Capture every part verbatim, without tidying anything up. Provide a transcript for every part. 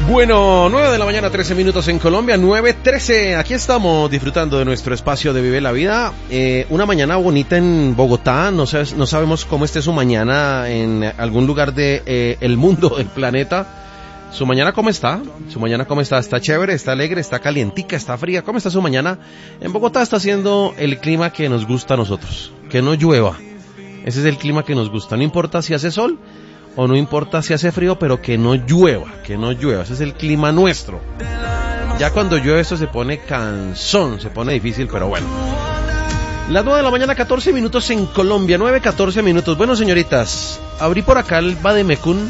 Bueno, nueve de la mañana, trece minutos en Colombia, nueve trece. Aquí estamos disfrutando de nuestro espacio de Vive la Vida. Eh, una mañana bonita en Bogotá. No, sabes, no sabemos cómo esté su mañana en algún lugar de eh, el mundo, del planeta. ¿Su mañana cómo está? ¿Su mañana cómo está? ¿Está chévere? ¿Está alegre? ¿Está calientica? ¿Está fría? ¿Cómo está su mañana? En Bogotá está haciendo el clima que nos gusta a nosotros. Que no llueva. Ese es el clima que nos gusta. No importa si hace sol o no importa si hace frío, pero que no llueva, que no llueva. Ese es el clima nuestro. Ya cuando llueve esto se pone cansón, se pone difícil, pero bueno. Las nueve de la mañana, catorce minutos en Colombia, nueve, catorce minutos. Bueno, señoritas, abrí por acá el Bademecum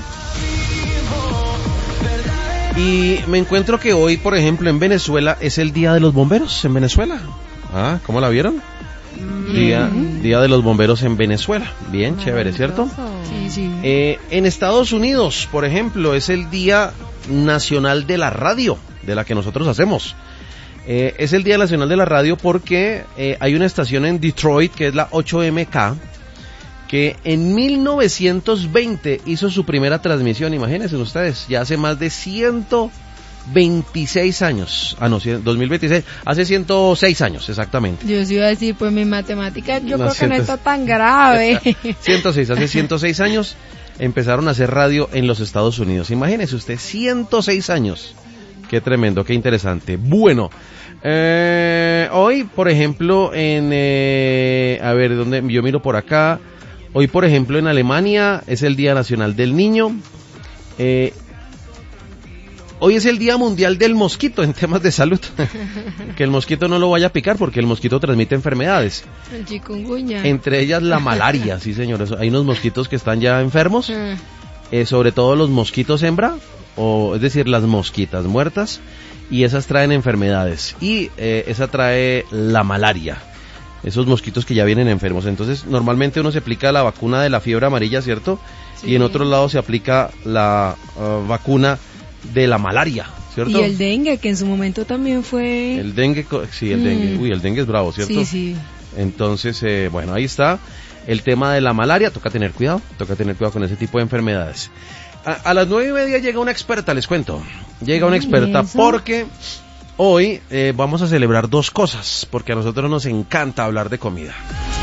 y me encuentro que hoy, por ejemplo, en Venezuela es el Día de los Bomberos, en Venezuela. Ah, ¿cómo la vieron? Día, Día de los Bomberos en Venezuela. Bien, chévere, ¿cierto? Sí, sí. Eh, en Estados Unidos, por ejemplo, es el Día Nacional de la Radio, de la que nosotros hacemos. Eh, es el Día Nacional de la Radio porque eh, hay una estación en Detroit, que es la ocho eme ka, que en mil novecientos veinte hizo su primera transmisión. Imagínense ustedes, ya hace más de ciento veintiséis años, ah no, dos mil veintiséis, hace ciento seis años exactamente. Yo sí iba a decir, pues mi matemática yo no, creo que ciento... no está tan grave. ciento seis, hace ciento seis años empezaron a hacer radio en los Estados Unidos. Imagínese usted, ciento seis años. Qué tremendo, qué interesante. Bueno, eh, hoy, por ejemplo, en, eh, a ver, ¿dónde? Yo miro por acá. Hoy, por ejemplo, en Alemania es el Día Nacional del Niño. Eh, Hoy es el Día Mundial del Mosquito en temas de salud. Que el mosquito no lo vaya a picar porque el mosquito transmite enfermedades. El chikungunya. Entre ellas la malaria, sí señores. Hay unos mosquitos que están ya enfermos, eh, sobre todo los mosquitos hembra, o es decir, las mosquitas muertas, y esas traen enfermedades. Y eh, esa trae la malaria. Esos mosquitos que ya vienen enfermos. Entonces, normalmente uno se aplica la vacuna de la fiebre amarilla, ¿cierto? Sí. Y en otro lado se aplica la uh, vacuna de la malaria, ¿cierto? Y el dengue, que en su momento también fue... El dengue, sí, el mm. dengue. Uy, el dengue es bravo, ¿cierto? Sí, sí. Entonces, eh, bueno, ahí está el tema de la malaria. Toca tener cuidado, toca tener cuidado con ese tipo de enfermedades. A, a las nueve y media llega una experta, les cuento. Llega una experta porque hoy eh, vamos a celebrar dos cosas, porque a nosotros nos encanta hablar de comida.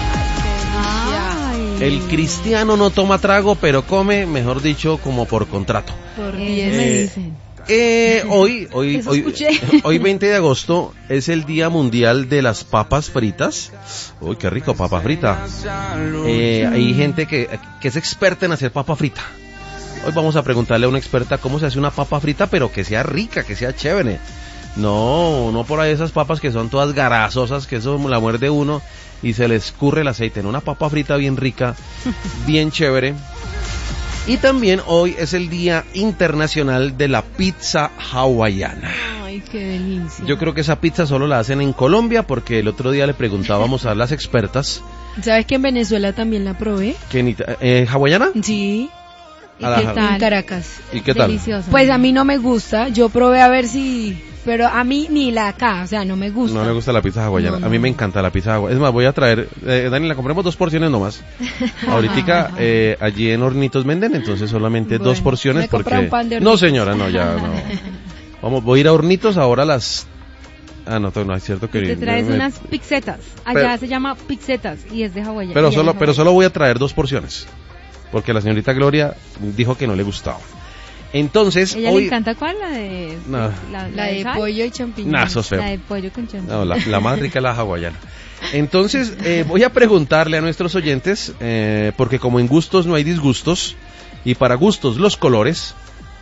Ay. El cristiano no toma trago, pero come, mejor dicho, como por contrato. Por diez eh, me dicen. Eh, hoy, hoy, Eso hoy, escuché. hoy veinte de agosto es el Día Mundial de las Papas Fritas. Uy, qué rico, papa frita. Eh, hay gente que, que es experta en hacer papa frita. Hoy vamos a preguntarle a una experta cómo se hace una papa frita, pero que sea rica, que sea chévere. No, no por ahí esas papas que son todas garazosas, que eso la muerde uno y se le escurre el aceite. En una papa frita bien rica, bien chévere. Y también hoy es el Día Internacional de la Pizza Hawaiana. Ay, qué delicia. Yo creo que esa pizza solo la hacen en Colombia, porque el otro día le preguntábamos a las expertas. ¿Sabes que en Venezuela también la probé? ¿Que eh, hawaiana? Sí. ¿Y qué tal? En Caracas. ¿Y qué tal? Deliciosa. Pues a mí no me gusta, yo probé a ver si... Pero a mí ni la acá, o sea, no me gusta. No me gusta la pizza hawaiana. No, no. A mí me encanta la pizza hawaiana. Es más, voy a traer... Eh, Dani, la compremos dos porciones nomás. Ahorita eh, allí en Hornitos venden, entonces solamente bueno, dos porciones porque... Un pan de no, señora, no, ya no. Vamos, voy a ir a Hornitos ahora a las... Ah, no, no es cierto que... Te traes me... unas pizzetas. Allá pero, se llama pizzetas y es de hawaiana. Pero solo, pero solo voy a traer dos porciones. Porque la señorita Gloria dijo que no le gustaba. Entonces, ¿ella hoy... le encanta cuál? La de... No. La, la, la de, de pollo y champiñones. Nah, eso es feo. La de pollo con champiñones. No, la, la más rica es la hawaiana. Entonces, eh, voy a preguntarle a nuestros oyentes, eh, porque como en gustos no hay disgustos, y para gustos los colores,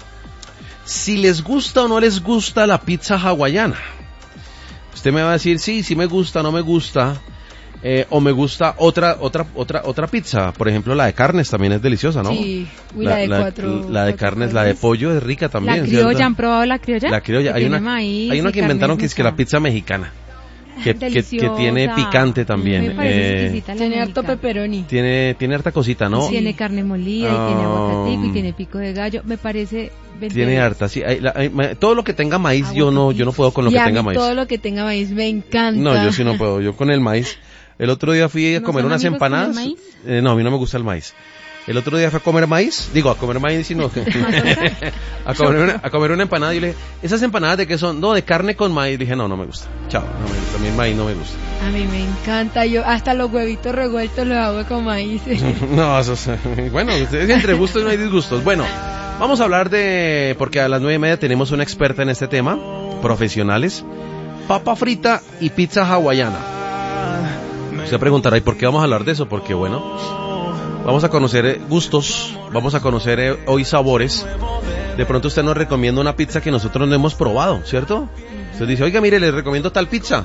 si les gusta o no les gusta la pizza hawaiana. Usted me va a decir, sí, sí me gusta, no me gusta... Eh, o me gusta otra otra otra otra pizza, por ejemplo la de carnes también es deliciosa, ¿no? Sí, uy, la, la de cuatro. La de carnes, la de pollo es rica también. La criolla, ¿cierto? ¿Han probado la criolla? La criolla, hay una, maíz hay una que inventaron que es que la pizza mexicana, que, que, que tiene picante también. Eh, tiene harto pepperoni. Tiene tiene harta cosita, ¿no? Sí. Tiene carne molida, um, y tiene aguacatico y tiene pico de gallo. Me parece tiene harta, sí. Hay, la, hay, todo lo que tenga maíz, aguacatico. yo no yo no puedo con lo y que a tenga mí maíz. Todo lo que tenga maíz me encanta. No, yo sí no puedo. Yo con el maíz. El otro día fui a ¿No comer unas empanadas. Con el maíz? Eh, no, a mí no me gusta el maíz. El otro día fue a comer maíz, digo, a comer maíz, sino que a, comer una, a comer una empanada y le dije, ¿esas empanadas de qué son? No, de carne con maíz. Le dije, no, no me gusta. Chao, no me gusta, a mí el maíz no me gusta. A mí me encanta, yo hasta los huevitos revueltos los hago con maíz. No, eso es, bueno, entre gustos no hay disgustos. Bueno, vamos a hablar de, porque a las nueve y media tenemos una experta en este tema, profesionales, papa frita y pizza hawaiana. Usted preguntará, ¿y por qué vamos a hablar de eso? Porque bueno... Vamos a conocer gustos, vamos a conocer hoy sabores. De pronto usted nos recomienda una pizza que nosotros no hemos probado, ¿cierto? Usted dice, oiga, mire, les recomiendo tal pizza.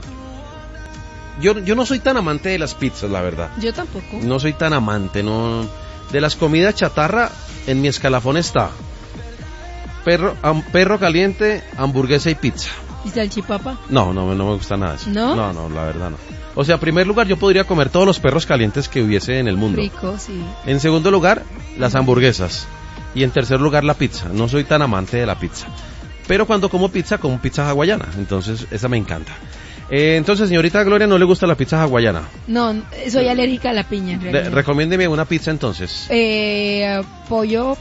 Yo, yo no soy tan amante de las pizzas, la verdad. Yo tampoco. No soy tan amante, no. De las comidas chatarra, en mi escalafón está perro, am, perro caliente, hamburguesa y pizza. ¿Y salchipapa? No, no, no me gusta nada eso. ¿No? No, no, la verdad no. O sea, en primer lugar, yo podría comer todos los perros calientes que hubiese en el mundo. Rico, sí. En segundo lugar, las hamburguesas. Y en tercer lugar, la pizza. No soy tan amante de la pizza. Pero cuando como pizza, como pizza hawaiana. Entonces, esa me encanta. Eh, entonces, señorita Gloria, ¿no le gusta la pizza hawaiana? No, soy alérgica a la piña, en realidad. Re- recomiéndeme una pizza, entonces. Eh, pollo...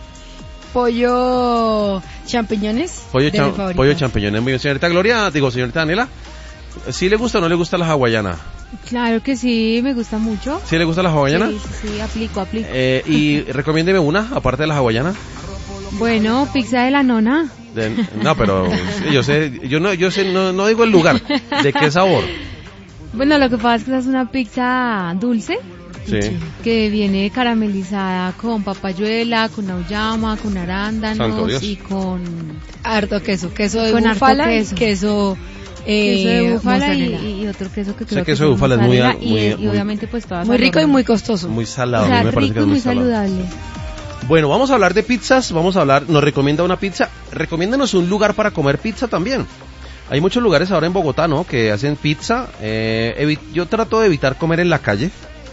Pollo... Champiñones. Pollo, de cha- mi favorito. pollo champiñones. Muy bien. Señorita Gloria, digo, señorita Daniela, ¿sí le gusta o no le gusta la hawaiana? Claro que sí, me gusta mucho. ¿Sí le gusta la hawaiana? Sí, sí, sí, aplico, aplico. Eh, y recomiéndeme una, aparte de la hawaiana. Bueno, pizza de la nona. De- no, pero sí, yo sé, yo no, yo sé, no, no digo el lugar. ¿De qué sabor? Bueno, lo que pasa es que es una pizza dulce Sí. que viene caramelizada con papayuela, con auyama, con Santo arándanos Dios. y con Harto queso, queso de Con harto búfala, queso. queso, eh, queso de búfala y, mozzarella. y otro queso que Ese creo que queso de es búfala es muy- mozzarella y, muy- y muy- obviamente pues todas Muy al rico y horno. muy costoso. Muy salado, O a mí sea, me parece rico que y es muy muy salado. saludable. Bueno, vamos a hablar de pizzas, vamos a hablar, nos recomienda una pizza, recomiéndanos un lugar para comer pizza también. Hay muchos lugares ahora en Bogotá, ¿no?, que hacen pizza. Eh, evi- yo trato de evitar comer en la calle.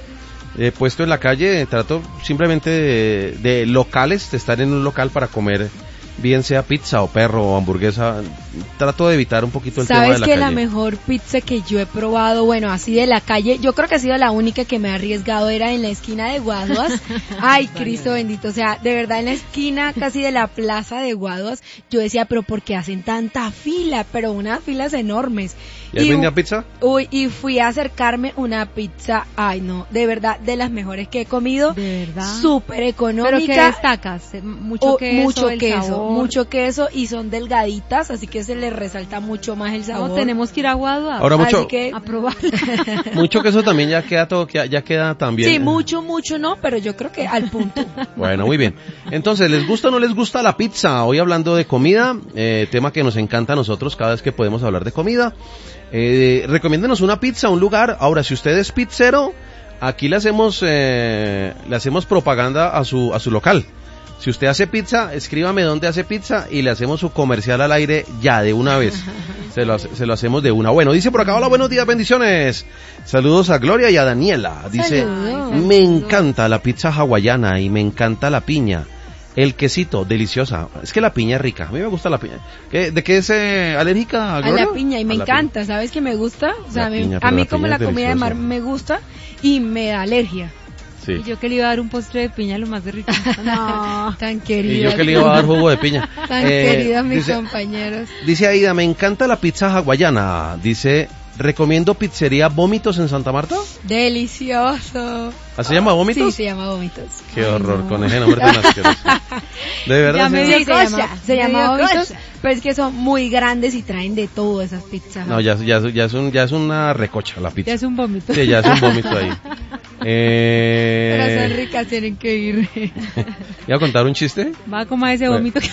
He puesto en la calle, trato simplemente de, de locales, de estar en un local para comer, bien sea pizza o perro o hamburguesa. Trato de evitar un poquito el tema de ¿Sabes la que calle. la mejor pizza que yo he probado, bueno, así de la calle, yo creo que ha sido la única que me ha arriesgado, era en la esquina de Guaduas? Ay, Cristo bendito, o sea, de verdad en la esquina casi de la plaza de Guaduas, yo decía, pero ¿por qué hacen tanta fila? Pero unas filas enormes. ¿Y ahí vendía pizza? Uy, y fui a acercarme una pizza, ay no, de verdad, de las mejores que he comido, De verdad. súper económica. ¿Pero qué destacas? Eh, Mucho Oh, queso, mucho el queso, sabor. mucho queso y son delgaditas, así que se les resalta mucho más el sabor. No, tenemos que ir a Guadua Ahora mucho, Así que, a probar. mucho queso también ya queda todo, ya ya queda también. sí, mucho, mucho no, pero yo creo que al punto. Bueno, muy bien. Entonces, ¿les gusta o no les gusta la pizza? Hoy hablando de comida, eh, tema que nos encanta a nosotros cada vez que podemos hablar de comida. Eh, recomiéndenos una pizza, un lugar. Ahora, si usted es pizzero, aquí le hacemos, eh, le hacemos propaganda a su, a su local. Si usted hace pizza, escríbame dónde hace pizza y le hacemos su comercial al aire ya, de una vez. Se lo, hace- se lo hacemos de una. Bueno, dice por acá, hola, buenos días, bendiciones. Saludos a Gloria y a Daniela. Dice, Saludos. me encanta la pizza hawaiana y me encanta la piña. El quesito, deliciosa. Es que la piña es rica. A mí me gusta la piña. ¿Qué- ¿De qué es eh, alérgica, A Gloria? la piña y me A la encanta, ¿sabes que me gusta? O sea, La a mí, piña, a pero mí la como piña la es comida de mar deliciosa. me gusta y me da alergia. Sí. Y yo que le iba a dar un postre de piña lo más de rico. No. Tan Y querida. yo que le iba a dar jugo de piña. Tan Eh, queridos mis dice, compañeros. dice Aida, me encanta la pizza hawaiana. Dice, recomiendo pizzería Vómitos en Santa Marta. Delicioso. ¿Así se llama Vómitos? Sí, se llama Vómitos. Qué Ay, horror, no. con ese nombre tan asqueroso. De verdad. Ya me sí. dio Sí, se cosa, llama, se me llama dio Vómitos, cosa. pero es que son muy grandes y traen de todo esas pizzas. No, ya, ya, ya, es un, ya es una recocha la pizza. Ya es un vómito. Sí, ya es un vómito ahí. Pero son Eh, ricas, tienen que ir. ¿Iba a contar un chiste? Va a comer ese Bueno. vómito. que-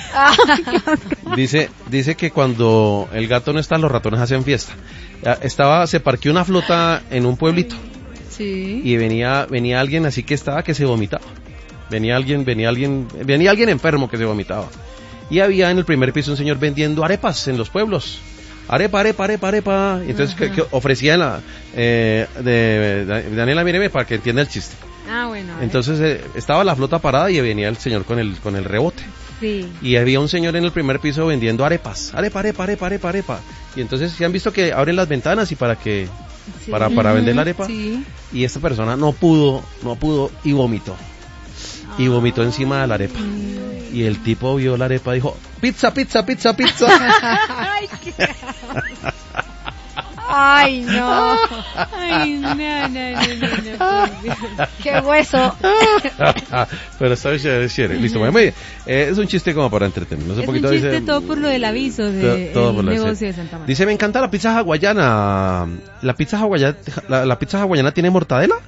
Dice, dice que cuando el gato no está, los ratones hacen fiesta. Ya, Estaba, se parqueó una flota en un pueblito Sí. y venía, venía alguien así que estaba que se vomitaba. Venía alguien, venía alguien, venía alguien enfermo que se vomitaba. Y había en el primer piso un señor vendiendo arepas en los pueblos. Arepa, arepa, arepa, arepa. Y entonces que, que ofrecía la, eh, de, de- Daniela, míreme para que entienda el chiste. Ah, bueno. a ver. Entonces eh, estaba la flota parada y venía el señor con el, con el rebote. Sí. Y había un señor en el primer piso vendiendo arepas. Arepa, arepa, arepa, arepa, arepa. Y entonces se han visto que abren las ventanas y para que, Sí. para, para vender la arepa. Sí. Y esta persona no pudo, no pudo y vomitó. y vomitó encima de la arepa. Y el tipo vio la arepa y dijo, pizza, pizza, pizza, pizza. Ay, qué... Ay, no. Ay, no, no, no, no, no. Qué hueso. Pero está bien, chévere, chévere. Listo, muy bien. Eh, es un chiste como para entretenernos. Es un poquito un chiste dice, todo por lo del aviso de todo por el lo de- negocio de Santa Marta. Dice, me encanta la pizza hawaiana. ¿La pizza hawaiana, la, la pizza hawaiana tiene mortadela?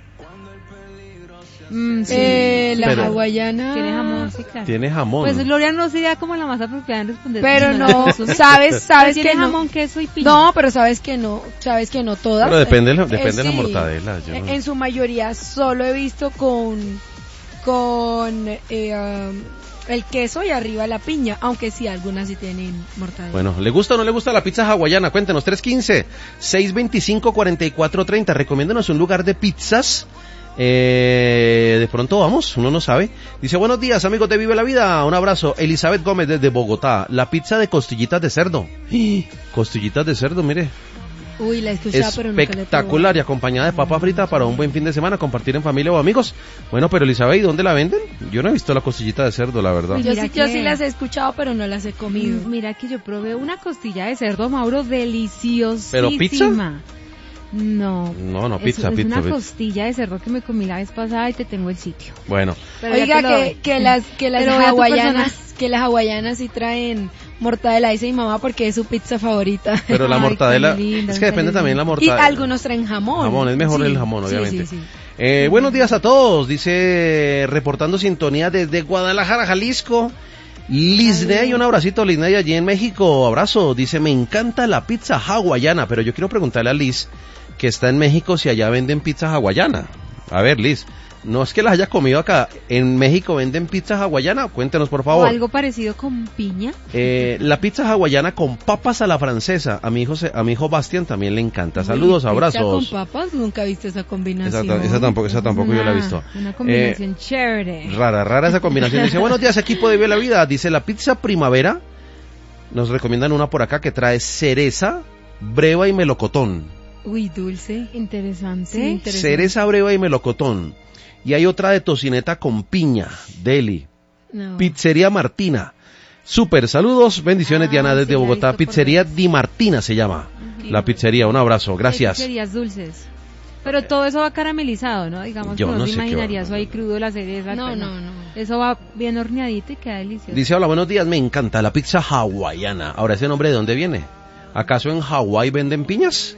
Mm, sí. Eh, la Pero- hawaiana. Tiene jamón, sí, claro. Tiene jamón. Pues Gloria no sería como la más apropiada en responder. Pero si no, la consume. sabes, sabes Tiene que no. jamón, queso y piña. No, pero sabes que no, sabes que no todas. Pero depende, Eh, depende de la sí. mortadela. Yo- En, en su mayoría solo he visto con con eh, um, el queso y arriba la piña, aunque sí algunas sí tienen mortadela. Bueno, ¿le gusta o no le gusta la pizza hawaiana? Cuéntenos, tres uno cinco, seis dos cinco, cuatro cuatro tres cero. Recomiéndanos un lugar de pizzas. Eh, de pronto vamos, uno no sabe. Dice, buenos días, amigos de Vive la Vida. Un abrazo. Elizabeth Gómez desde Bogotá. La pizza de costillitas de cerdo. Costillitas de cerdo, mire. Uy, la he escuchado, pero nunca la he Espectacular y acompañada de papa frita para un buen fin de semana, compartir en familia o amigos. Bueno, pero Elizabeth, ¿y dónde la venden? Yo no he visto la costillita de cerdo, la verdad. Uy, Yo Mira sí, yo que- sí las he escuchado, pero no las he comido. Mm, Mira que yo probé una costilla de cerdo, Mauro, deliciosísima. ¿Pero pizza? No. No, no, Es- pizza, es, pizza, una pizza. costilla de cerdo que me comí la vez pasada y te tengo el sitio. Bueno, Pero ya Oiga, te lo que, doy. que las que las Pero ve a tu hawaianas, persona. que las hawaianas sí traen mortadela, dice mi mamá, porque es su pizza favorita. pero la Ay, mortadela, qué linda, es que depende qué también la Y mortadela. algunos traen jamón. Jamón, es mejor Sí, el jamón, sí, obviamente. sí, sí. Eh, buenos días a todos, dice, reportando sintonía desde Guadalajara, Jalisco. Lisney, un abracito, Lisney, allí en México, abrazo. Dice, me encanta la pizza hawaiana, pero yo quiero preguntarle a Liz, que está en México, si allá venden pizza hawaiana. A ver, Liz, no es que las haya comido acá, ¿en México venden pizza hawaiana? Cuéntenos, por O favor. algo parecido con piña. Eh, la pizza hawaiana con papas a la francesa, a mi hijo, se- a mi hijo Bastian también le encanta. Saludos, Uy, abrazos. pizza con papas, nunca he visto esa combinación. Esa, ta- esa tampoco, esa tampoco yo la he Una- visto. Una Eh, combinación chévere. Rara, rara esa combinación. Dice, buenos días, equipo de Vive la Vida. Dice, la pizza primavera, nos recomiendan una por acá que trae cereza, breva y melocotón. Uy, dulce. Interesante. Sí, interesante. Cereza, breva y melocotón. Y hay otra de tocineta con piña, deli. No. Pizzería Martina. Super, saludos, bendiciones, Ah, Diana, desde sí, la he Bogotá. visto por Pizzería redes. Di Martina se llama. La pizzería, un abrazo, Hay gracias. pizzerías dulces. Pero todo eso va caramelizado, ¿no? Digamos Yo que no no se sé qué imaginaría va. eso ahí crudo, la cereza. No, pues no, no. Eso va bien horneadito y queda delicioso. Dice, hola, buenos días, me encanta la pizza hawaiana. Ahora, ¿ese nombre de dónde viene? ¿Acaso en Hawái venden piñas?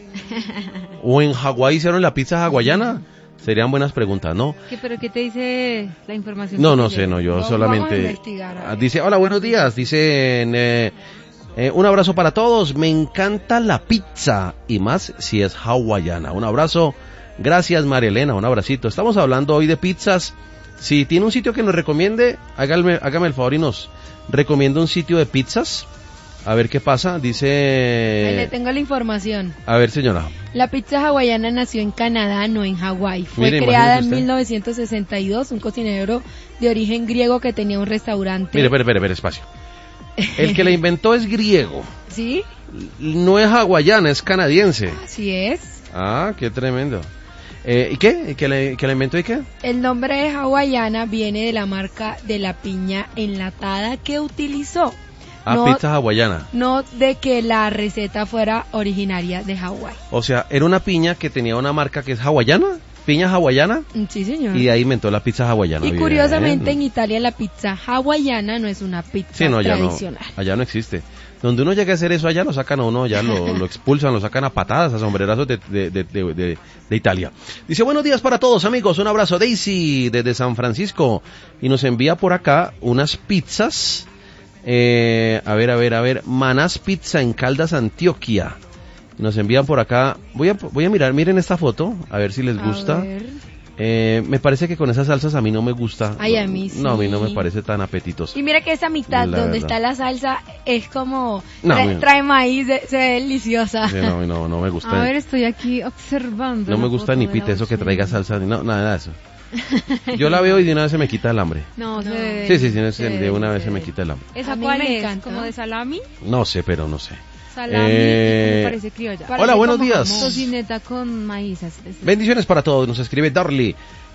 ¿O en Hawái hicieron la pizza hawaiana? Serían buenas preguntas, ¿no? ¿Qué, ¿Pero qué te dice la información? No, que no te sé, llega? no, yo Vamos a solamente... investigar, a Ah, ver. Dice, hola, buenos días, dicen... Eh, eh, un abrazo para todos, me encanta la pizza, y más si es hawaiana. Un abrazo, gracias María Elena, un abracito. Estamos hablando hoy de pizzas. Si tiene un sitio que nos recomiende, hágame, hágame el favor y nos recomienda un sitio de pizzas. A ver qué pasa, Ahí le dice... tengo la información. A ver, señora. La pizza hawaiana nació en Canadá, no en Hawái. Fue Mire, creada en imagínese usted. mil novecientos sesenta y dos, un cocinero de origen griego que tenía un restaurante. Mire, espere, espere, espere, espacio. El que la inventó es griego. ¿Sí? No es hawaiana, es canadiense. Así es. Ah, qué tremendo. Eh, ¿Y qué? ¿Que la, que la inventó y qué? El nombre de hawaiana viene de la marca de la piña enlatada que utilizó. Ah, No- pizza hawaiana. No de que la receta fuera originaria de Hawái. O sea, era una piña que tenía una marca que es hawaiana, piña hawaiana, Mm, Sí, señor. y de ahí inventó la pizza hawaiana. Y Bien. curiosamente en Italia la pizza hawaiana no es una pizza Sí, no, allá no, tradicional. allá no existe. Donde uno llega a hacer eso, allá lo sacan a uno, ya lo, lo expulsan, lo sacan a patadas, a sombrerazos de, de, de, de, de- de Italia. Dice, buenos días para todos amigos, un abrazo Daisy desde San Francisco, y nos envía por acá unas pizzas, eh, a ver, a ver, a ver, Manás Pizza en Caldas, Antioquia. Nos envían por acá, voy a, voy a mirar, miren esta foto, a ver si les A gusta. ver. Eh, me parece que con esas salsas a mí no me gusta. Ay, a mí sí. No, a mí no me parece tan apetitoso. Y mira que esa mitad La donde verdad. está la salsa es como No, trae, mira. trae maíz, se, se ve deliciosa. Sí, no, no, no me gusta. A ver, estoy aquí observando. No me la gusta foto ni de pita la eso que botella. traiga salsa, ni no, nada de eso. Yo la veo y de una vez se me quita el hambre. No, No. se ve Sí, sí, sí, se sí, ve de una vez se se me ve. quita el hambre. ¿Esa A mí cuál me es? encanta. ¿Como de salami? No sé, pero no sé. Salami, Eh, me parece criolla. Parece Hola, buenos como días. jamón. Tocineta con maíz. es- es- Bendiciones para todos, nos escribe Darly.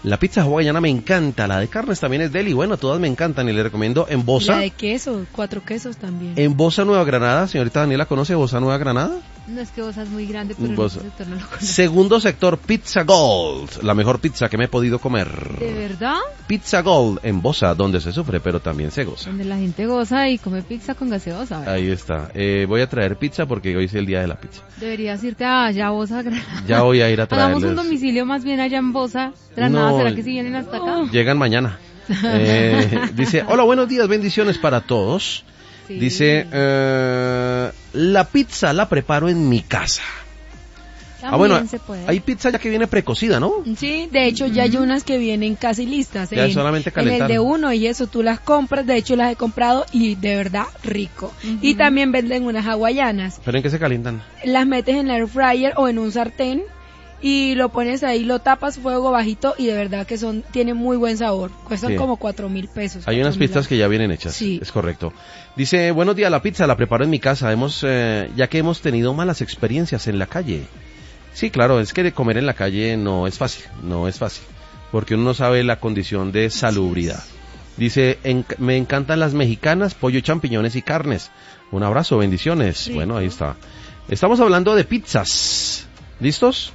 La pizza hawaiana me encanta, la de carnes también es deli, bueno, todas me encantan y le recomiendo en Bosa. La de queso, cuatro quesos también. En Bosa Nueva Granada, señorita Daniela, ¿conoce Bosa Nueva Granada? No es que Bosa es muy grande, pero Bosa. en ese sector no lo conozco. Segundo sector, Pizza Gold, la mejor pizza que me he podido comer. ¿De verdad? Pizza Gold en Bosa, donde se sufre, pero también se goza. Donde la gente goza y come pizza con gaseosa. ¿verdad? Ahí está. Eh, voy a traer pizza porque hoy es el día de la pizza. Deberías irte allá a Bosa, Granada. Ya voy a ir a traerles. Hagamos un domicilio más bien allá en Bosa, Granada. No, ¿Será que si vienen hasta acá? Llegan mañana. Eh, dice, hola, buenos días, bendiciones para todos. Sí. Dice, eh, la pizza la preparo en mi casa. También Ah, bueno, se puede. hay pizza ya que viene precocida, ¿no? Sí, de hecho ya hay unas que vienen casi listas. Ya en, es solamente en calentar. el de uno y eso tú las compras, de hecho las he comprado y de verdad rico. Uh-huh. Y también venden unas hawaianas. ¿Pero en qué se calientan? Las metes en el air fryer o en un sartén y lo pones ahí, lo tapas fuego bajito y de verdad que son tienen muy buen sabor. Cuestan Sí. como cuatro mil pesos. Hay unas cuatro mil pizzas que ya vienen hechas, Sí. es correcto. Dice, buenos días, la pizza la preparo en mi casa, hemos, eh, ya que hemos tenido malas experiencias en la calle. Sí, claro, es que de comer en la calle no es fácil, no es fácil, porque uno no sabe la condición de salubridad. Dice, en, me encantan las mexicanas, pollo, champiñones y carnes. Un abrazo, bendiciones. Rico. Bueno, ahí está. Estamos hablando de pizzas. ¿Listos?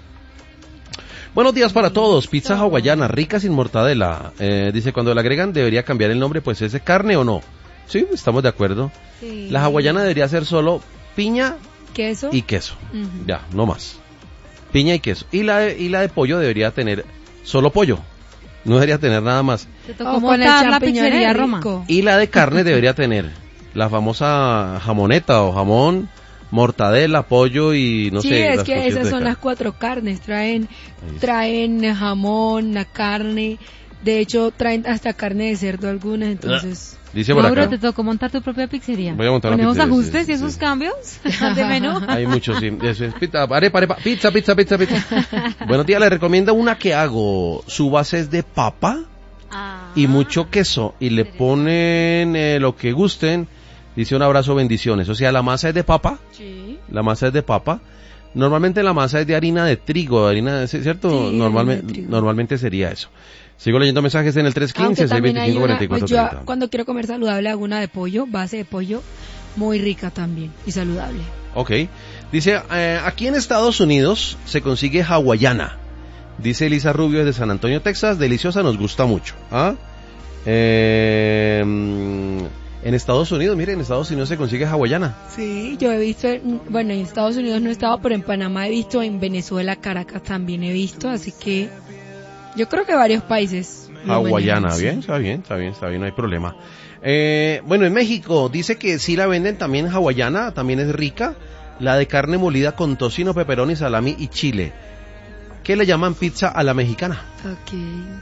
Buenos días para todos. Pizza hawaiana, rica sin mortadela. Eh, dice, cuando la agregan debería cambiar el nombre, pues ¿es de carne o no? Sí, estamos de acuerdo. Sí. La hawaiana debería ser solo piña ¿Queso? y queso. Ujú. Ya, no más. Piña y queso. Y la de, y la de pollo debería tener solo pollo. No debería tener nada más. Te O tocó con el montar la champiñón pizzería es Roma. rico. Y la de carne debería tener la famosa jamoneta o jamón, mortadela, pollo y no sí, sé. es las que cositas esas de son carne. las cuatro carnes. Traen, Ahí está. traen jamón, la carne. De hecho, traen hasta carne de cerdo algunas, entonces... Dice por Mauro, acá. te tocó montar tu propia pizzería. Voy a montar una ¿Ponemos pizzería, ajustes sí, y sí, esos sí. cambios de menú? Hay muchos, sí. Eso es pizza, arepa, arepa, pizza, pizza, pizza, pizza. Buenos días, les recomiendo una que hago. Su base es de papa Ah. y mucho queso. Y le ponen eh, lo que gusten. Dice un abrazo, bendiciones. O sea, la masa es de papa. Sí. La masa es de papa. Normalmente la masa es de harina de trigo, harina, ¿cierto? Sí, Normalmente, harina de trigo. normalmente sería eso. Sigo leyendo mensajes en el tres uno Aunque cinco, seis también dos hay cinco, una, cuatro cuatro pues yo tres cero. cuando quiero comer saludable hago una de pollo, base de pollo, muy rica también y saludable. Ok. Dice, eh, aquí en Estados Unidos se consigue hawaiana. Dice Elisa Rubio desde San Antonio, Texas. Deliciosa, nos gusta mucho. ¿Ah? Eh, en Estados Unidos, miren, en Estados Unidos se consigue hawaiana. Sí, yo he visto, en- bueno, en Estados Unidos no he estado, pero en Panamá he visto, en Venezuela, Caracas también he visto, así que yo creo que varios países. lo Hawaiana, manejan, sí. bien, está bien, está bien, está bien, no hay problema. Eh, bueno, en México dice que sí la venden también hawaiana, también es rica. La de carne molida con tocino, pepperoni, salami y chile. Que le llaman pizza a la mexicana. Ok.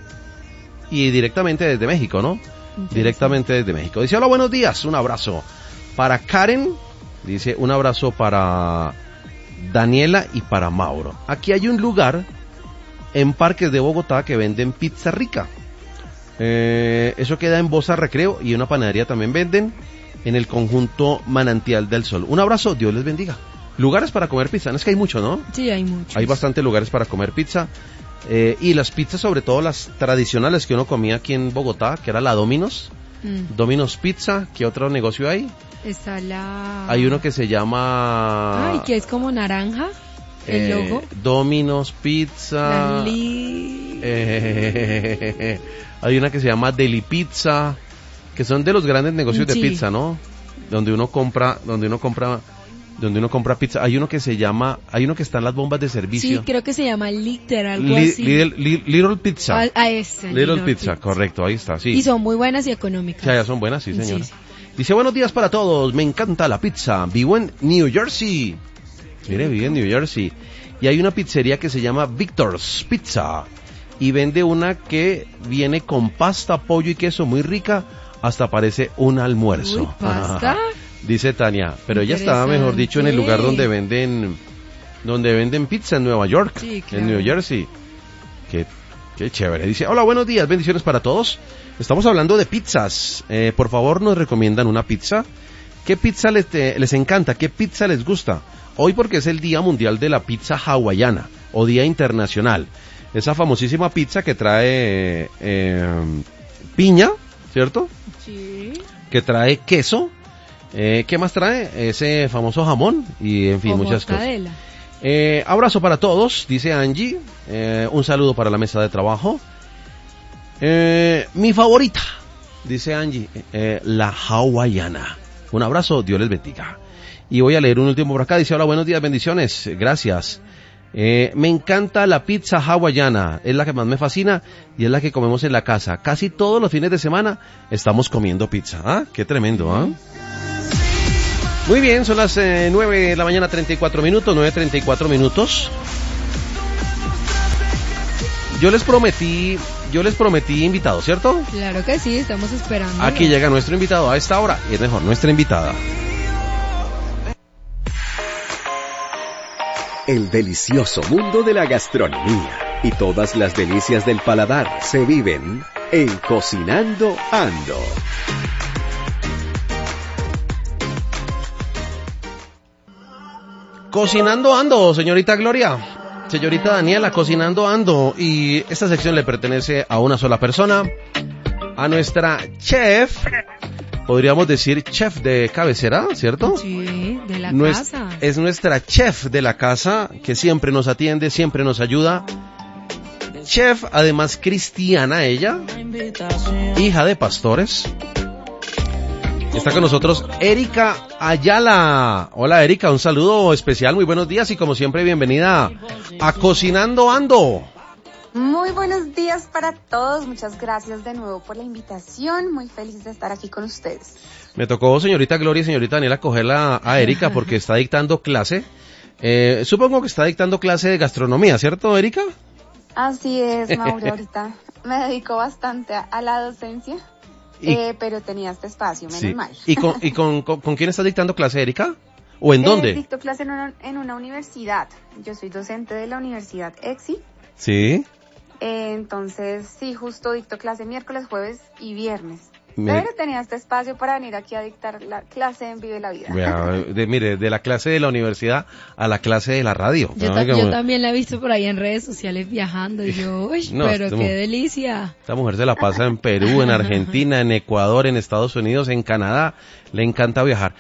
Y directamente desde México, ¿no? Interesante. Directamente desde México. Dice, hola, buenos días, un abrazo para Karen, dice, un abrazo para Daniela y para Mauro. Aquí hay un lugar en Parques de Bogotá que venden pizza rica. Eh, eso queda en Bosa Recreo y una panadería también venden en el conjunto Manantial del Sol. Un abrazo, Dios les bendiga. Lugares para comer pizza, no es que hay mucho, ¿no? Sí, hay muchos. Hay bastantes lugares para comer pizza. Eh, y las pizzas, sobre todo las tradicionales que uno comía aquí en Bogotá, que era la Domino's. Mm. Domino's Pizza, ¿qué otro negocio hay? Está la... Hay uno que se llama... Ay, que es como naranja, el eh, logo. Domino's Pizza. La li... Eh, hay una que se llama Deli Pizza, que son de los grandes negocios de Sí. pizza, ¿no? Donde uno compra, donde uno compra, donde uno compra pizza. Hay uno que se llama, hay uno que está en las bombas de Sí, servicio. creo que se llama Liter, algo Li- así. Little, Li- Little Pizza. A, a ese. Little Pizza, correcto, ahí está, sí. Y son muy buenas y económicas. Ya, ya son buenas, sí, señora. Sí, sí. Dice, buenos días para todos, me encanta la pizza, vivo en New Jersey. Mire, vive en New Jersey. Y hay una pizzería que se llama Victor's Pizza. Y vende una que viene con pasta, pollo y queso muy rica, hasta parece un almuerzo. Uy, ¿pasta? Dice Tania, pero ella estaba, mejor dicho, en el lugar donde venden, donde venden pizza en Nueva York, Sí, claro. en New Jersey. Qué, qué chévere. Dice, hola, buenos días, bendiciones para todos. Estamos hablando de pizzas. Eh, por favor, nos recomiendan una pizza. ¿Qué pizza les, te- les encanta? ¿Qué pizza les gusta? Hoy porque es el Día Mundial de la Pizza Hawaiana o Día Internacional. esa famosísima pizza que trae eh, piña, ¿cierto? Sí. Que trae queso, eh, ¿qué más trae? Ese famoso jamón y en fin, O muchas mortadela. cosas. Eh, abrazo para todos, dice Angie, eh, un saludo para la mesa de trabajo. Eh, mi favorita, dice Angie, eh, la hawaiana. Un abrazo, Dios les bendiga. Y voy a leer un último por acá, dice, hola, buenos días, bendiciones, gracias. Eh, me encanta la pizza hawaiana, es la que más me fascina y es la que comemos en la casa. Casi todos los fines de semana estamos comiendo pizza. ¿Ah? Qué tremendo, ¿ah? Muy bien, son las eh, nueve de la mañana, treinta y cuatro minutos, nueve treinta y cuatro minutos. Yo les prometí, yo les prometí invitado, ¿cierto? Claro que sí, estamos esperando. Aquí llega nuestro invitado a esta hora, y es mejor, nuestra invitada. El delicioso mundo de la gastronomía y todas las delicias del paladar se viven en Cocinando Ando. Cocinando Ando, señorita Gloria, señorita Daniela, Cocinando Ando, y esta sección le pertenece a una sola persona, a nuestra chef, podríamos decir chef de cabecera, ¿cierto? Sí, de la Nues- casa. Es nuestra chef de la casa, que siempre nos atiende, siempre nos ayuda. Chef, además cristiana ella, hija de pastores. Está con nosotros Erika Ayala. Hola Erika, un saludo especial, muy buenos días y como siempre bienvenida a Cocinando Ando. Muy buenos días para todos, muchas gracias de nuevo por la invitación, muy feliz de estar aquí con ustedes. Me tocó señorita Gloria y señorita Daniela cogerla a Erika porque está dictando clase. Eh, supongo que está dictando clase de gastronomía, ¿cierto Erika? Así es, Mauro, ahorita me dedico bastante a, a la docencia, Y- eh, pero tenía este espacio, menos Sí. mal. ¿Y, con, y con, con, con quién estás dictando clase, Erika? ¿O en Eh, dónde? dicto clase en una, en una universidad, yo soy docente de la Universidad EXI, Sí. eh, entonces sí, justo dicto clase miércoles, jueves y viernes. Me- Pero tenía este espacio para venir aquí a dictar la clase en Vive la Vida. Vea, de, mire, de la clase de la universidad a la clase de la radio. Yo, ¿No? ta- Como- yo también la he visto por ahí en redes sociales viajando y yo, uy, No, pero este qué mu- delicia. Esta mujer se la pasa en Perú, en Argentina, en Ecuador, en Estados Unidos, en Canadá. Le encanta viajar.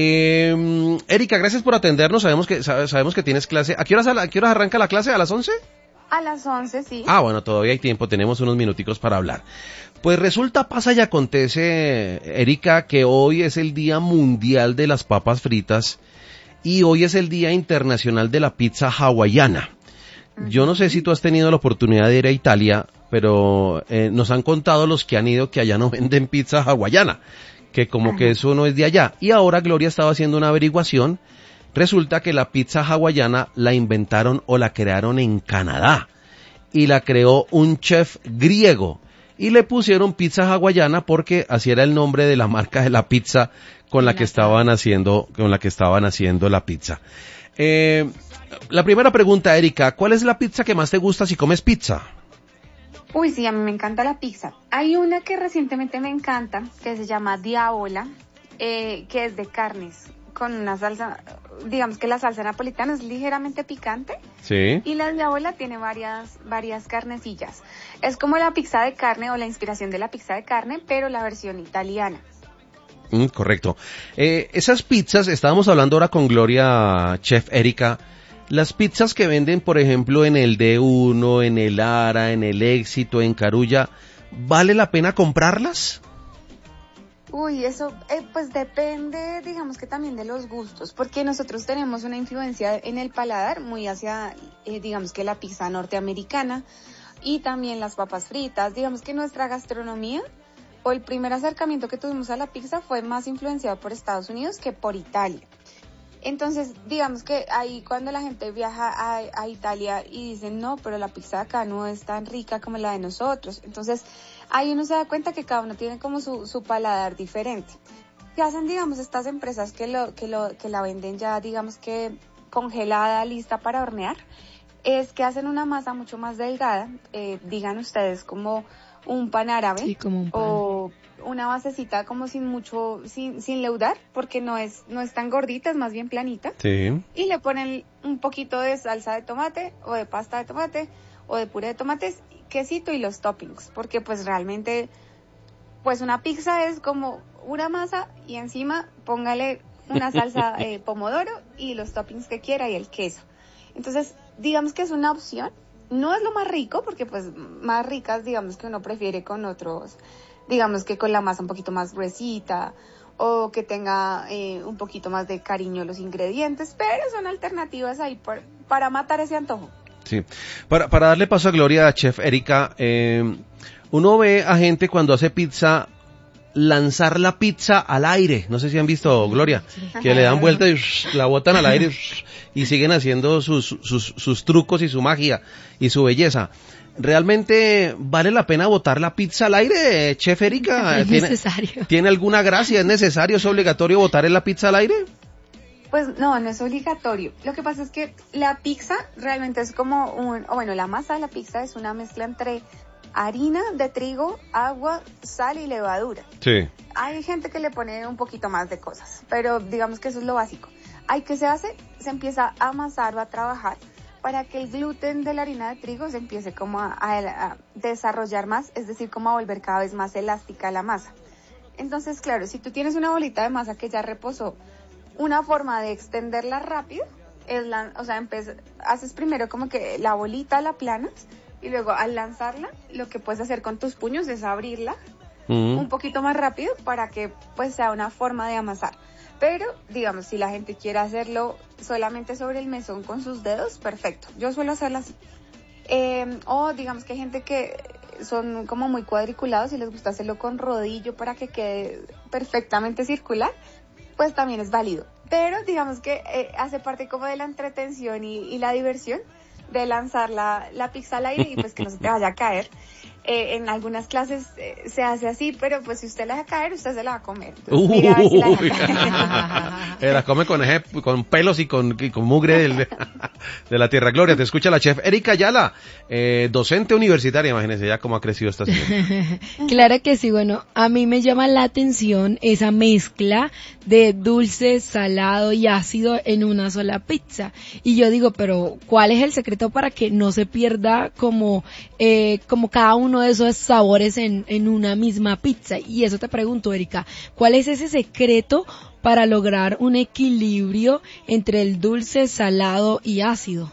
Eh, Erika, gracias por atendernos. Sabemos que sabe- sabemos que tienes clase. ¿A qué horas, a qué horas arranca la clase? ¿A las once? A las once, sí. Ah, bueno, todavía hay tiempo, tenemos unos minuticos para hablar. Pues resulta, pasa y acontece, Erika, que hoy es el Día Mundial de las Papas Fritas y hoy es el Día Internacional de la Pizza Hawaiana. Yo no sé si tú has tenido la oportunidad de ir a Italia, pero eh, nos han contado los que han ido que allá no venden pizza hawaiana, que como que eso no es de allá. Y ahora Gloria estaba haciendo una averiguación. Resulta que la pizza hawaiana la inventaron o la crearon en Canadá y la creó un chef griego y le pusieron pizza hawaiana porque así era el nombre de la marca de la pizza con la que estaban haciendo, con la que estaban haciendo la pizza. Eh, la primera pregunta, Erika, ¿cuál es la pizza que más te gusta si comes pizza? Uy, sí, a mí me encanta la pizza. Hay una que recientemente me encanta, que se llama Diavola, eh, que es de carnes, con una salsa, digamos que la salsa napolitana es ligeramente picante, Sí. y la Diavola tiene varias, varias carnecillas. Es como la pizza de carne o la inspiración de la pizza de carne, pero la versión italiana. Mm, correcto. Eh, esas pizzas, estábamos hablando ahora con Gloria, chef Erika, las pizzas que venden, por ejemplo, en el D uno, en el Ara, en el Éxito, en Carulla, ¿vale la pena comprarlas? Uy, eso eh, pues depende, digamos que también de los gustos, porque nosotros tenemos una influencia en el paladar muy hacia, eh, digamos que la pizza norteamericana y también las papas fritas. Digamos que nuestra gastronomía o el primer acercamiento que tuvimos a la pizza fue más influenciado por Estados Unidos que por Italia. Entonces, digamos que ahí cuando la gente viaja a, a Italia y dicen, no, pero la pizza de acá no es tan rica como la de nosotros. Entonces, ahí uno se da cuenta que cada uno tiene como su, su paladar diferente. ¿Qué hacen, digamos, estas empresas que lo, que lo, que la venden ya, digamos que congelada, lista para hornear? Es que hacen una masa mucho más delgada, eh, digan ustedes como un pan árabe, Sí, como un pan. o una basecita como sin mucho, sin, sin leudar, porque no es, no es tan gordita, es más bien planita. Sí. Y le ponen un poquito de salsa de tomate o de pasta de tomate, o de puré de tomates, quesito y los toppings, porque pues realmente, pues una pizza es como una masa y encima póngale una salsa eh, pomodoro y los toppings que quiera y el queso. Entonces, digamos que es una opción, no es lo más rico, porque pues más ricas, digamos que uno prefiere con otros, digamos que con la masa un poquito más gruesita, o que tenga eh, un poquito más de cariño los ingredientes, pero son alternativas ahí por, para matar ese antojo. Sí, para, para darle paso a Gloria, Chef Erika, eh, uno ve a gente cuando hace pizza lanzar la pizza al aire, no sé si han visto, Gloria, que le dan vuelta y la botan al aire y siguen haciendo sus, sus, sus trucos y su magia y su belleza. ¿Realmente vale la pena botar la pizza al aire, Chef Erika? Es ¿Tiene, necesario. ¿Tiene alguna gracia? ¿Es necesario? ¿Es obligatorio botar la pizza al aire? Pues no, no es obligatorio. Lo que pasa es que la pizza realmente es como un, o bueno, la masa de la pizza es una mezcla entre harina de trigo, agua, sal y levadura. Sí. Hay gente que le pone un poquito más de cosas, pero digamos que eso es lo básico. Hay que se hace, se empieza a amasar o a trabajar para que el gluten de la harina de trigo se empiece como a, a, a desarrollar más, es decir, como a volver cada vez más elástica la masa. Entonces, claro, si tú tienes una bolita de masa que ya reposó, una forma de extenderla rápido es la, o sea, empe- haces primero como que la bolita la aplanas y luego al lanzarla, lo que puedes hacer con tus puños es abrirla mm. un poquito más rápido para que pues sea una forma de amasar. Pero, digamos, si la gente quiere hacerlo solamente sobre el mesón con sus dedos, perfecto. Yo suelo hacerlo así. Eh, o digamos que hay gente que son como muy cuadriculados y les gusta hacerlo con rodillo para que quede perfectamente circular, pues también es válido. Pero digamos que eh, hace parte como de la entretención y, y la diversión de lanzar la, la pizza al aire y pues que no se te vaya a caer. Eh, en algunas clases eh, se hace así, pero pues si usted la deja caer, usted se la va a comer. Entonces, mira, a ver si la deja caer. eh, la come con, eje, con pelos y con, y con mugre del, de la tierra. Gloria, te escucha la chef Erika Ayala, eh, docente universitaria, imagínense ya cómo ha crecido esta señora. Claro que sí, bueno, a mí me llama la atención esa mezcla de dulce, salado y ácido en una sola pizza. Y yo digo, pero ¿cuál es el secreto para que no se pierda como, eh, como cada uno de esos sabores en, en una misma pizza? Y eso te pregunto, Erika, ¿cuál es ese secreto para lograr un equilibrio entre el dulce, salado y ácido?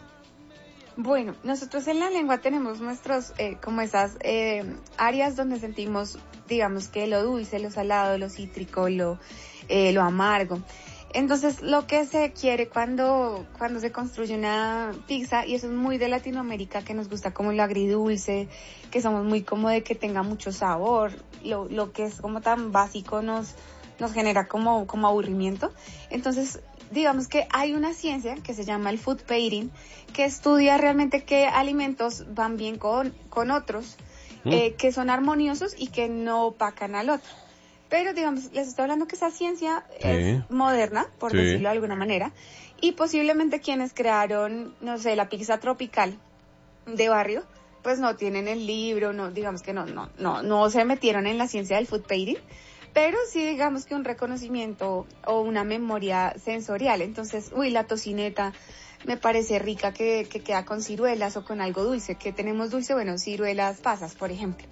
Bueno, nosotros en la lengua tenemos nuestros, eh, como esas eh, áreas donde sentimos, digamos que lo dulce, lo salado, lo cítrico, lo, eh, lo amargo. Entonces, lo que se quiere cuando, cuando se construye una pizza, y eso es muy de Latinoamérica, que nos gusta como lo agridulce, que somos muy como de que tenga mucho sabor, lo, lo que es como tan básico nos, nos genera como, como aburrimiento. Entonces, digamos que hay una ciencia que se llama el food pairing, que estudia realmente qué alimentos van bien con, con otros, ¿Mm? eh, que son armoniosos y que no opacan al otro. Pero, digamos, les estoy hablando que esa ciencia sí. es moderna, por sí. decirlo de alguna manera, y posiblemente quienes crearon, no sé, la pizza tropical de barrio, pues no tienen el libro, no, digamos que no, no, no, no se metieron en la ciencia del food pairing, pero sí digamos que un reconocimiento o una memoria sensorial. Entonces, uy, la tocineta me parece rica que, que queda con ciruelas o con algo dulce. ¿Qué tenemos dulce? Bueno, ciruelas pasas, por ejemplo.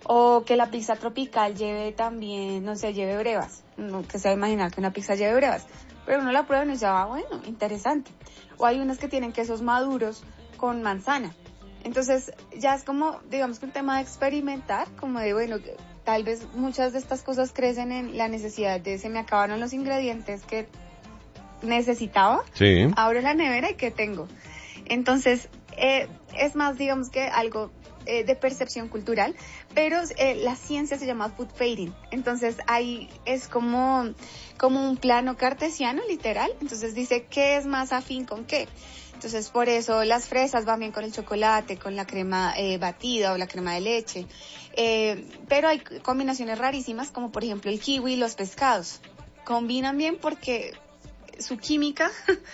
O que la pizza tropical lleve también, no sé, lleve brevas. No que se va a imaginar que una pizza lleve brevas. Pero uno la prueba y uno dice, ah, bueno, interesante. O hay unas que tienen quesos maduros con manzana. Entonces, ya es como, digamos que un tema de experimentar, como de, bueno, tal vez muchas de estas cosas crecen en la necesidad de, se me acabaron los ingredientes que necesitaba. Sí. Abro la nevera y ¿qué tengo? Entonces, eh, es más, digamos que algo eh, de percepción cultural, pero eh, la ciencia se llama food pairing. Entonces, ahí es como, como un plano cartesiano, literal. Entonces, dice, ¿qué es más afín con qué? Entonces, por eso las fresas van bien con el chocolate, con la crema eh, batida o la crema de leche. Eh, pero hay combinaciones rarísimas, como por ejemplo el kiwi y los pescados. Combinan bien porque su química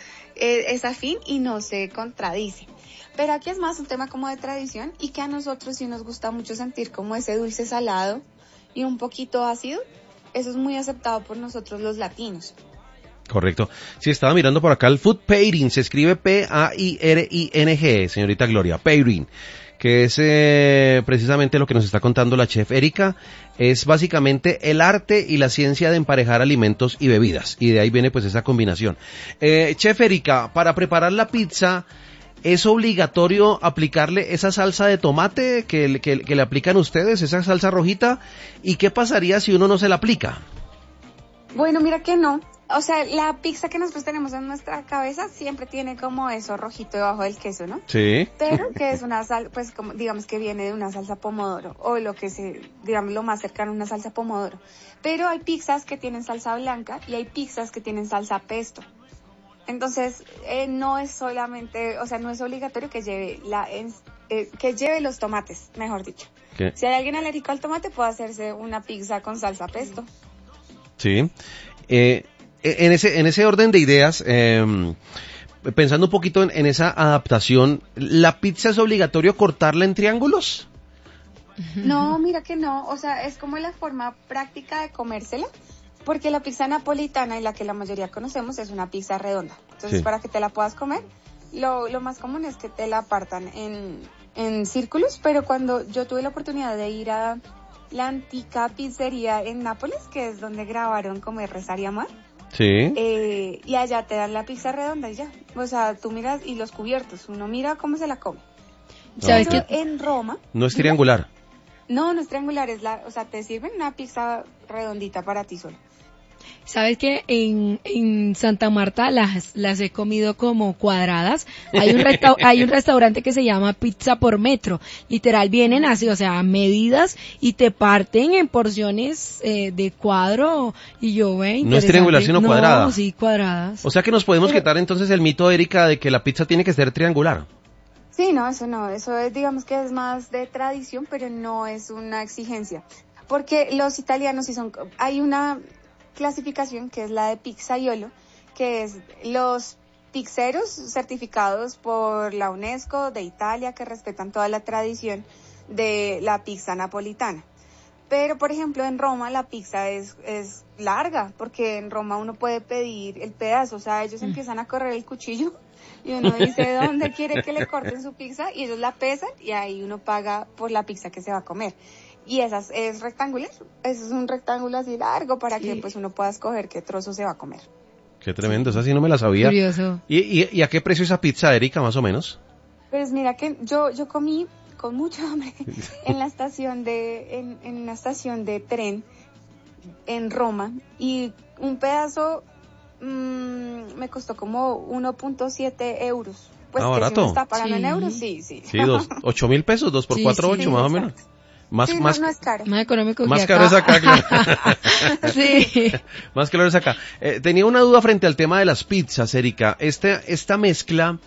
es afín y no se contradice. Pero aquí es más un tema como de tradición y que a nosotros sí nos gusta mucho sentir como ese dulce salado y un poquito ácido. Eso es muy aceptado por nosotros los latinos. Correcto. Sí, estaba mirando por acá el food pairing, se escribe P A I R I N G, señorita Gloria, pairing. que es eh, precisamente lo que nos está contando la chef Erika. Es básicamente el arte y la ciencia de emparejar alimentos y bebidas, y de ahí viene pues esa combinación. Eh, chef Erika, para preparar la pizza, ¿es obligatorio aplicarle esa salsa de tomate que, que, que le aplican ustedes, esa salsa rojita? ¿Y qué pasaría si uno no se la aplica? Bueno, mira que no. O sea, la pizza que nosotros tenemos en nuestra cabeza siempre tiene como eso rojito debajo del queso, ¿no? Sí. Pero que es una sal, pues como digamos que viene de una salsa pomodoro, o lo que se, digamos lo más cercano a una salsa pomodoro. Pero hay pizzas que tienen salsa blanca y hay pizzas que tienen salsa pesto. Entonces, eh, no es solamente, o sea, no es obligatorio que lleve la, eh, que lleve los tomates, mejor dicho. ¿Qué? Si hay alguien alérgico al tomate, puede hacerse una pizza con salsa pesto. Sí. Eh, en ese, en ese orden de ideas, eh, pensando un poquito en, en esa adaptación, ¿la pizza es obligatorio cortarla en triángulos? No, mira que no, o sea, es como la forma práctica de comérsela, porque la pizza napolitana y la que la mayoría conocemos es una pizza redonda. Entonces, Sí. para que te la puedas comer, lo, lo más común es que te la partan en, en círculos, pero cuando yo tuve la oportunidad de ir a la antica pizzería en Nápoles, que es donde grabaron Comer, Rezar y Amar, Sí. eh, y allá te dan la pizza redonda y ya. O sea, tú miras y los cubiertos, uno mira cómo se la come. ¿Sabes Pero qué? en Roma... No es triangular. No, no es triangular, es la, o sea, te sirven una pizza redondita para ti solo. ¿Sabes que en, en Santa Marta las, las he comido como cuadradas? Hay un, resta- hay un restaurante que se llama Pizza por Metro. Literal, vienen así, o sea, a medidas y te parten en porciones eh, de cuadro. Y yo, ve, No es triangular, interesante. sino No, cuadrada. sí, cuadradas. O sea que nos podemos Pero- quitar entonces el mito, Erika, de que la pizza tiene que ser triangular. Sí, no, eso no, eso es, digamos que es más de tradición, pero no es una exigencia. Porque los italianos sí son, hay una clasificación que es la de pizzaiolo, que es los pizzeros certificados por la UNESCO de Italia, que respetan toda la tradición de la pizza napolitana. Pero, por ejemplo, en Roma la pizza es, es larga, porque en Roma uno puede pedir el pedazo, o sea, ellos empiezan a correr el cuchillo y uno dice dónde quiere que le corten su pizza y ellos la pesan y ahí uno paga por la pizza que se va a comer. Y esa es, es rectangular, eso es un rectángulo así largo para Sí. que pues uno pueda escoger qué trozo se va a comer. Qué tremendo, esa sí no me la sabía. Curioso. ¿Y, y, y a qué precio esa pizza, Erika, más o menos? Pues mira que yo yo comí con mucho hambre en la estación de en, en una estación de tren en Roma y un pedazo mmm, me costó como uno punto siete euros. Pues Ah, que si barato. uno está pagando en Sí. euros, sí, sí. Sí, dos, ocho mil pesos, dos por Sí, cuatro, sí, ocho, más o menos. exacto. Más, Sí, más, no, no es caro. Más económico que más acá. caro es acá, claro. Sí. Más claro es acá. Eh, tenía una duda frente al tema de las pizzas, Erika. Este, esta mezcla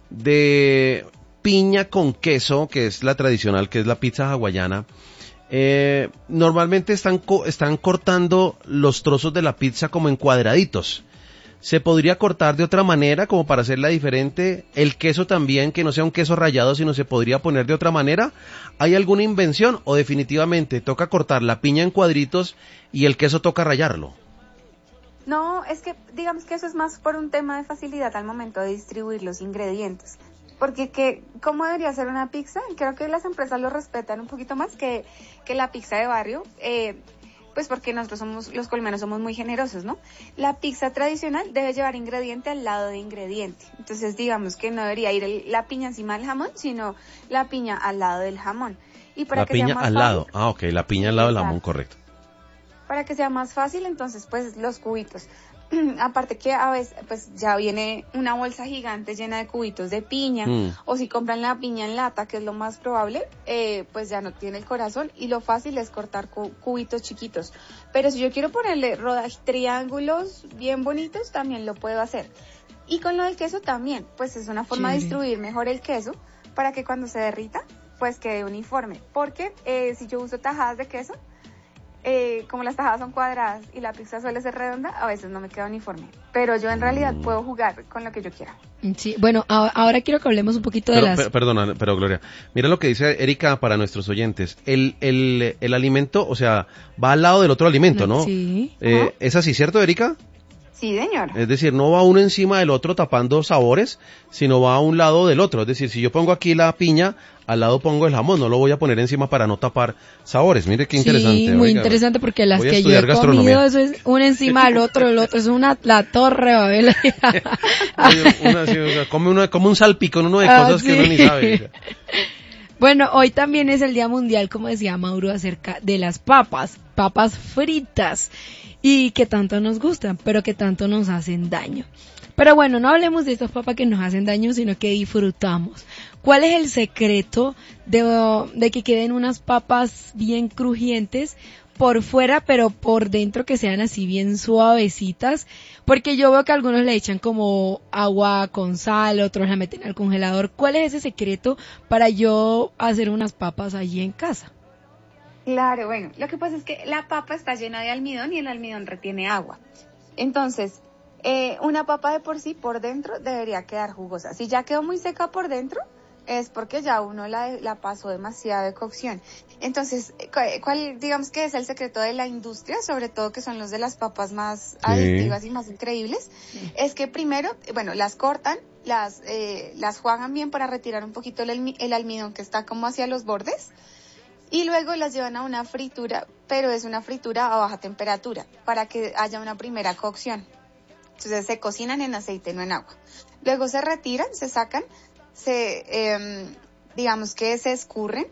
de piña con queso, que es la tradicional, que es la pizza hawaiana, eh, normalmente están, co- están cortando los trozos de la pizza como en cuadraditos. ¿Se podría cortar de otra manera como para hacerla diferente? El queso también, que no sea un queso rallado, sino se podría poner de otra manera. ¿Hay alguna invención o definitivamente toca cortar la piña en cuadritos y el queso toca rallarlo? No, es que digamos que eso es más por un tema de facilidad al momento de distribuir los ingredientes. Porque que, ¿cómo debería ser una pizza? Creo que las empresas lo respetan un poquito más que, que la pizza de barrio. Eh, pues porque nosotros somos, los colombianos somos muy generosos, ¿no? La pizza tradicional debe llevar ingrediente al lado de ingrediente. Entonces, digamos que no debería ir el- la piña encima del jamón, sino la piña al lado del jamón. Y para La que sea piña más al fácil, lado. Ah, ok, la piña al lado del jamón, Exacto. correcto. Para que sea más fácil, entonces, pues, los cubitos. Aparte que a veces, pues, ya viene una bolsa gigante llena de cubitos de piña, Mm. o si compran la piña en lata, que es lo más probable, eh, pues ya no tiene el corazón, y lo fácil es cortar cu- cubitos chiquitos. Pero si yo quiero ponerle rodajes, triángulos bien bonitos, también lo puedo hacer. Y con lo del queso también, pues es una forma de Chévere. distribuir mejor el queso, para que cuando se derrita, pues quede uniforme. Porque eh, si yo uso tajadas de queso, Eh, como las tajadas son cuadradas y la pizza suele ser redonda, a veces no me queda uniforme. Pero yo en realidad puedo jugar con lo que yo quiera. Sí, bueno, a- ahora quiero que hablemos un poquito de Pero, las... per- perdona, pero Gloria, mira lo que dice Erika para nuestros oyentes. El, el, el alimento, o sea, va al lado del otro alimento, ¿no? Sí. Eh, Ajá. ¿Es así, cierto, Erika? Sí, señor. Es decir, no va uno encima del otro tapando sabores, sino va a un lado del otro. Es decir, si yo pongo aquí la piña, al lado pongo el jamón, no lo voy a poner encima para no tapar sabores. Mire qué interesante. Sí, muy oiga, interesante porque las voy a que yo he estudiar comido, gastronomía. eso es uno encima del otro, el otro es una, la torre, Babel. Oye, una, sí, o sea, come, uno, come un salpicón uno de Ah, cosas que sí. uno ni sabe. Bueno, hoy también es el Día Mundial, como decía Mauro, acerca de las papas, papas fritas, y que tanto nos gustan, pero que tanto nos hacen daño. Pero bueno, no hablemos de estas papas que nos hacen daño, sino que disfrutamos. ¿Cuál es el secreto de, de que queden unas papas bien crujientes por fuera, pero por dentro que sean así bien suavecitas? Porque yo veo que algunos le echan como agua con sal, otros la meten al congelador. ¿Cuál es ese secreto para yo hacer unas papas allí en casa? Claro, bueno, lo que pasa es que la papa está llena de almidón y el almidón retiene agua. Entonces, eh, una papa de por sí, por dentro, debería quedar jugosa. Si ya quedó muy seca por dentro, es porque ya uno la, la pasó demasiado de cocción. Entonces, ¿cuál, digamos que es el secreto de la industria, sobre todo que son los de las papas más adictivas y más increíbles? Sí. Es que primero, bueno, las cortan, las, eh, las juegan bien para retirar un poquito el, el almidón que está como hacia los bordes. Y luego las llevan a una fritura, pero es una fritura a baja temperatura, para que haya una primera cocción. Entonces se cocinan en aceite, no en agua. Luego se retiran, se sacan, se, eh, digamos que se escurren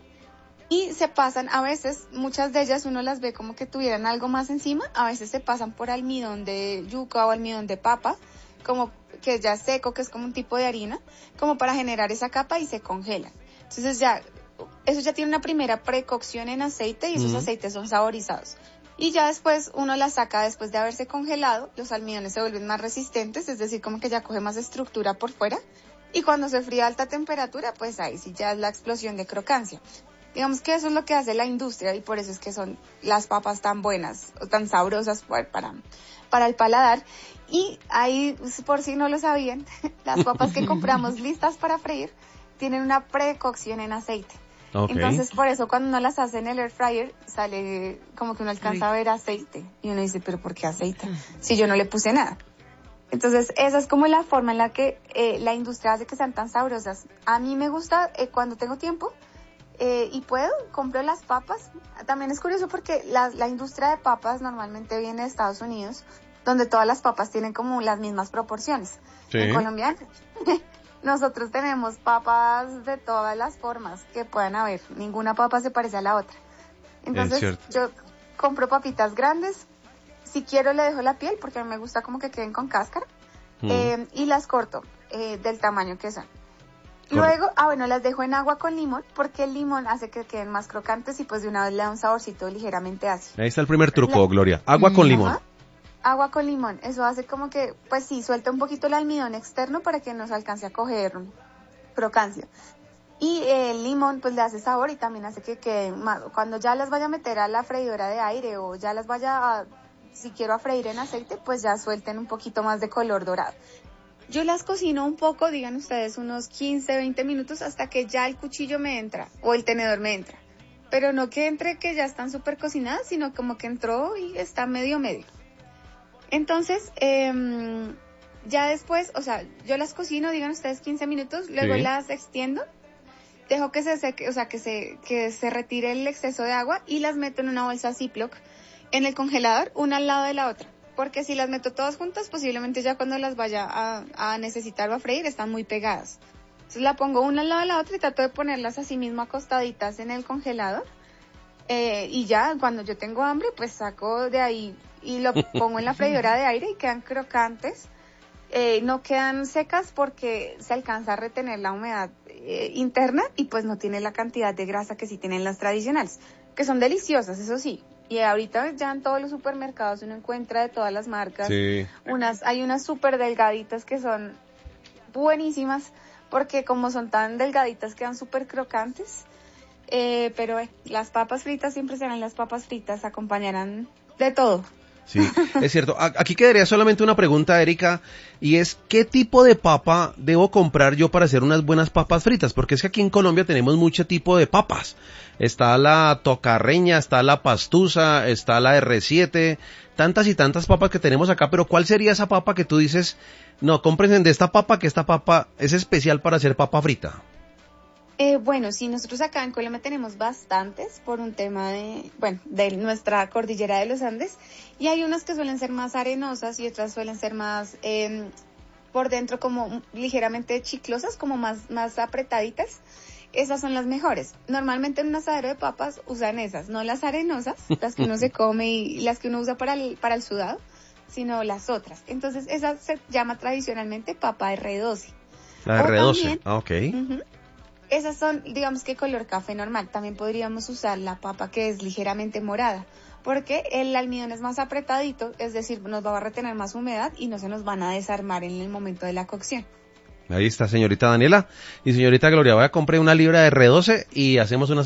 y se pasan, a veces, muchas de ellas uno las ve como que tuvieran algo más encima, a veces se pasan por almidón de yuca o almidón de papa, como que ya seco, que es como un tipo de harina, como para generar esa capa y se congelan. Entonces ya... eso ya tiene una primera precocción en aceite y esos uh-huh. aceites son saborizados. Y ya después uno las saca después de haberse congelado, los almidones se vuelven más resistentes, es decir, como que ya coge más estructura por fuera. Y cuando se fría a alta temperatura, pues ahí sí ya es la explosión de crocancia. Digamos que eso es lo que hace la industria y por eso es que son las papas tan buenas o tan sabrosas para, para el paladar. Y ahí, por si no lo sabían, las papas que compramos listas para freír tienen una precocción en aceite. Okay. Entonces, por eso cuando uno las hace en el air fryer, sale como que uno alcanza a ver aceite. Y uno dice, ¿pero por qué aceite? Si yo no le puse nada. Entonces, esa es como la forma en la que eh, la industria hace que sean tan sabrosas. A mí me gusta, eh, cuando tengo tiempo eh, y puedo, compro las papas. También es curioso porque la, la industria de papas normalmente viene de Estados Unidos, donde todas las papas tienen como las mismas proporciones. Sí. En Colombia... nosotros tenemos papas de todas las formas que puedan haber. Ninguna papa se parece a la otra. Entonces, yo compro papitas grandes. Si quiero le dejo la piel porque a mí me gusta como que queden con cáscara. Mm. Eh, y las corto eh, del tamaño que son. Correcto. Luego, ah bueno, las dejo en agua con limón porque el limón hace que queden más crocantes y pues de una vez le da un saborcito ligeramente ácido. Ahí está el primer truco, la... Gloria. Agua con limón. Ajá. Agua con limón, eso hace como que, pues sí, suelta un poquito el almidón externo para que nos alcance a coger crocancia. Y el limón pues le hace sabor y también hace que queden más, cuando ya las vaya a meter a la freidora de aire o ya las vaya a, si quiero a freír en aceite, pues ya suelten un poquito más de color dorado. Yo las cocino un poco, digan ustedes, unos quince, veinte minutos hasta que ya el cuchillo me entra o el tenedor me entra. Pero no que entre que ya están súper cocinadas, sino como que entró y está medio medio. Entonces, eh, ya después, o sea, yo las cocino, digan ustedes quince minutos, luego sí. las extiendo, dejo que se seque, o sea, que se, que se retire el exceso de agua y las meto en una bolsa Ziploc en el congelador, una al lado de la otra. Porque si las meto todas juntas, posiblemente ya cuando las vaya a, a necesitar o a freír, están muy pegadas. Entonces la pongo una al lado de la otra y trato de ponerlas así mismo acostaditas en el congelador. Eh, y ya, cuando yo tengo hambre, pues saco de ahí y lo pongo en la freidora de aire y quedan crocantes. Eh, no quedan secas porque se alcanza a retener la humedad eh, interna y pues no tiene la cantidad de grasa que sí tienen las tradicionales, que son deliciosas, eso sí. Y ahorita ya en todos los supermercados uno encuentra de todas las marcas. Sí. Unas, hay unas súper delgaditas que son buenísimas porque como son tan delgaditas quedan súper crocantes. Eh, pero eh, las papas fritas siempre serán las papas fritas, acompañarán de todo. Sí, es cierto. Aquí quedaría solamente una pregunta, Erika, y es, ¿qué tipo de papa debo comprar yo para hacer unas buenas papas fritas? Porque es que aquí en Colombia tenemos mucho tipo de papas. Está la tocarreña, está la pastusa, está la erre siete, tantas y tantas papas que tenemos acá, pero ¿cuál sería esa papa que tú dices, no, cómprense de esta papa, que esta papa es especial para hacer papa frita? Eh, bueno, sí, nosotros acá en Colombia tenemos bastantes por un tema de, bueno, de nuestra cordillera de los Andes, y hay unas que suelen ser más arenosas y otras suelen ser más, eh, por dentro como ligeramente chiclosas, como más, más apretaditas. Esas son las mejores. Normalmente en un asadero de papas usan esas, no las arenosas, las que uno se come y las que uno usa para el, para el sudado, sino las otras. Entonces esa se llama tradicionalmente papa erre doce. La erre doce, ah, ok. Uh-huh, esas son, digamos que color café normal. También podríamos usar la papa que es ligeramente morada, porque el almidón es más apretadito, es decir, nos va a retener más humedad y no se nos van a desarmar en el momento de la cocción. Ahí está, señorita Daniela. Y señorita Gloria, voy a comprar una libra de erre doce y hacemos unas